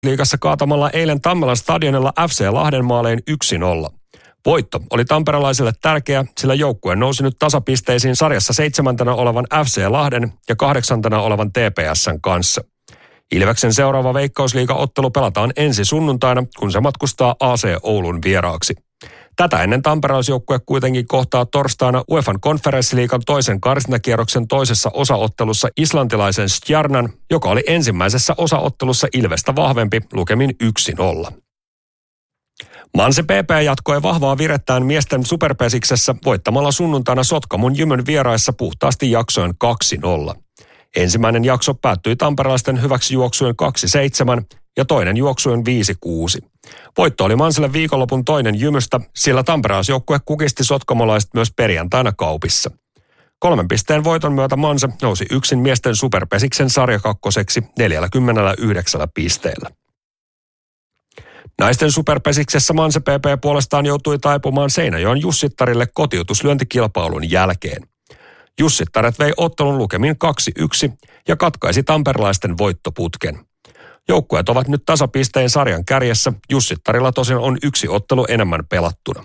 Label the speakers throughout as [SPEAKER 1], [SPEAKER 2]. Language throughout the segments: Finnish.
[SPEAKER 1] Liigassa kaatamalla eilen Tammelan stadionilla FC Lahden maalein 1-0. Voitto oli tamperelaisille tärkeä, sillä joukkue nousi nyt tasapisteisiin sarjassa 7. olevan FC Lahden ja 8. olevan TPS:n kanssa. Ilveksen seuraava Veikkausliiga-ottelu pelataan ensi sunnuntaina, kun se matkustaa AC Oulun vieraaksi. Tätä ennen tamperelaisjoukkue kuitenkin kohtaa torstaina UEFAn konferenssiliigan toisen karsintakierroksen toisessa osaottelussa islantilaisen Stjarnan, joka oli ensimmäisessä osaottelussa Ilvestä vahvempi lukemin 1-0. Manse PP jatkoi vahvaa virettään miesten superpesiksessä voittamalla sunnuntaina Sotkamon Jymyn vieraissa puhtaasti jaksoen 2-0. Ensimmäinen jakso päättyi tamperelaisten hyväksi juoksujen 2-7 ja toinen juoksujen 5-6. Voitto oli Manselle viikonlopun toinen Jymystä, sillä tamperelaisjoukkue kukisti sotkamolaiset myös perjantaina Kaupissa. 3 pisteen voiton myötä Manse nousi yksin miesten superpesiksen sarjakakkoseksi 49 pisteellä. Naisten superpesiksessä Manse PP puolestaan joutui taipumaan Seinäjoen Jussittarille kotiutuslyöntikilpailun jälkeen. Jussittaret vei ottelun lukemin 2-1 ja katkaisi tamperelaisten voittoputken. Joukkueet ovat nyt tasapisteen sarjan kärjessä. Jussittarilla tosin on 1 ottelu enemmän pelattuna.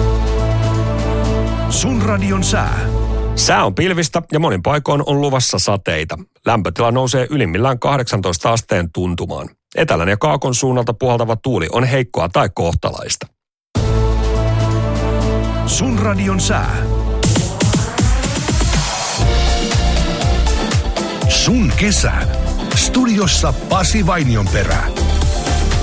[SPEAKER 2] Sun radion sää.
[SPEAKER 1] Sää on pilvistä ja monin paikoin on luvassa sateita. Lämpötila nousee ylimmillään 18 asteen tuntumaan. Etelän ja kaakon suunnalta puhaltava tuuli on heikkoa tai kohtalaista.
[SPEAKER 2] Sun radion sää. Sun kesä. Studiossa Pasi Vainionperä.